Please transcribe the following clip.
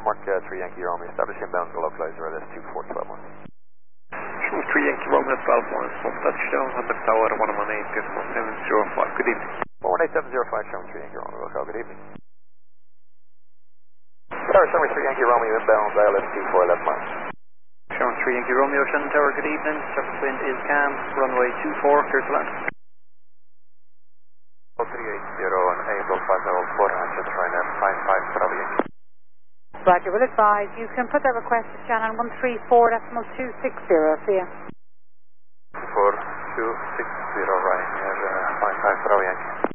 Mark 3 Yankee Romeo, establish inbound to localizer at S2412. Show 3 Yankee Romeo 12 1, touchdown, contact tower 118.705, good evening. 118.705, showing 3 Yankee Romeo, local, good evening. Tower, summary 3 Yankee Romeo, inbound, dial S24 left mile. Showing 3 Yankee Romeo, Shannon Tower, good evening, surface wind is calm, runway 24, clear to land. 380 and April 504, answer to try and 55 Bravo Yankee. Roger, will advise you can put that request to Shannon 134.260, see ya. 4260, right, 55 Bravo Yankee.